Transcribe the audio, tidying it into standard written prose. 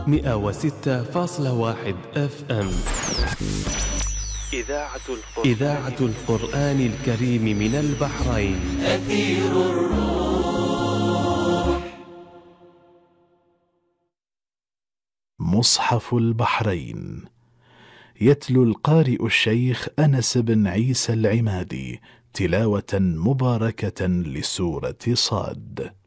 106.1 FM. إذاعة القرآن الكريم من البحرين. أثير الروح. مصحف البحرين. يتلو القارئ الشيخ أنس بن عيسى العمادي تلاوة مباركة لسورة صاد.